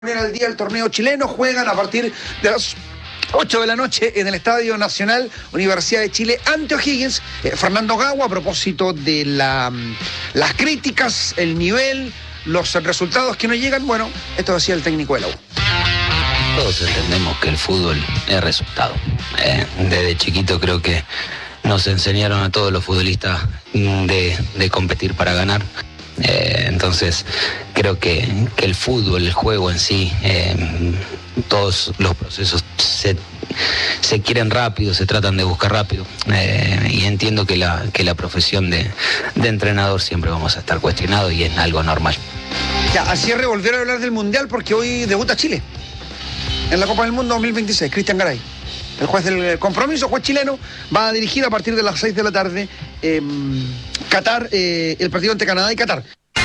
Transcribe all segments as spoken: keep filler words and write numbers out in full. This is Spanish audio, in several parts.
Al día el torneo chileno, juegan a partir de las ocho de la noche en el Estadio Nacional Universidad de Chile ante O'Higgins. eh, Fernando Gago, a propósito de la, las críticas, el nivel, los resultados que no llegan, bueno, esto decía el técnico de la U. Todos entendemos que el fútbol es resultado. Eh, desde chiquito creo que nos enseñaron a todos los futbolistas de, de competir para ganar. Eh, entonces creo que, que el fútbol, el juego en sí, eh, todos los procesos se, se quieren rápido, se tratan de buscar rápido, eh, y entiendo que la, que la profesión de, de entrenador siempre vamos a estar cuestionados y es algo normal. Ya, a cierre volvieron a hablar del Mundial porque hoy debuta Chile en la Copa del Mundo dos mil veintiséis, Cristian Garay. El juez del compromiso, juez chileno, va a dirigir a partir de las seis de la tarde eh, Qatar, eh, el partido entre Canadá y Qatar.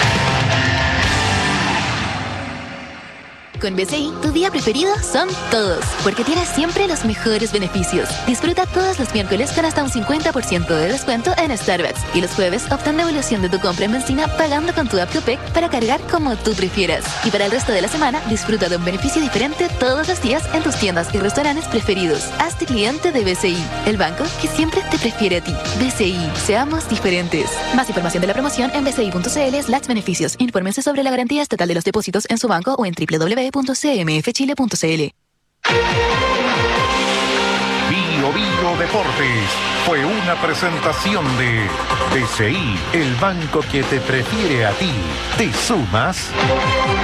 Con B C I, tu día preferido son todos, porque tienes siempre los mejores beneficios. Disfruta todos los miércoles con hasta un cincuenta por ciento de descuento en Starbucks y los jueves obtén devolución de tu compra en benzina pagando con tu app Copec para cargar como tú prefieras. Y para el resto de la semana, disfruta de un beneficio diferente todos los días en tus tiendas y restaurantes preferidos. Hazte cliente de B C I, el banco que siempre te prefiere a ti. B C I, seamos diferentes. Más información de la promoción en bci.cl slash beneficios. Infórmense sobre la garantía estatal de los depósitos en su banco o en doble u doble u doble u punto c m f chile punto c l. Bio Bio Deportes fue una presentación de B C I, el banco que te prefiere a ti. ¿Te sumas?